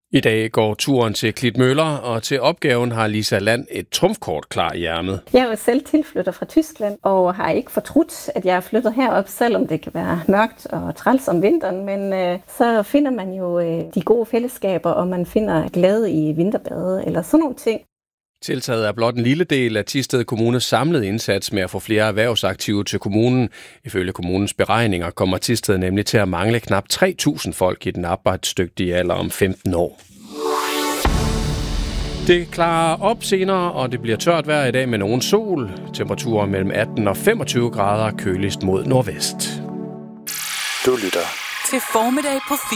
I dag går turen til Klitmøller, og til opgaven har Lisa Land et trumfkort klar i ærmet. Jeg er jo selv tilflytter fra Tyskland, og har ikke fortrudt, at jeg er flyttet herop, selvom det kan være mørkt og træls om vinteren. Men så finder man jo de gode fællesskaber, og man finder glæde i vinterbade eller sådan nogle ting. Tiltaget er blot en lille del af Thisted Kommunes samlede indsats med at få flere erhvervsaktive til kommunen. Ifølge kommunens beregninger kommer Thisted nemlig til at mangle knap 3.000 folk i den arbejdsdygtige alder om 15 år. Det klarer op senere, og det bliver tørt vejr i dag med nogen sol. Temperaturer mellem 18 og 25 grader, køligst mod nordvest. Du lytter til Formiddag på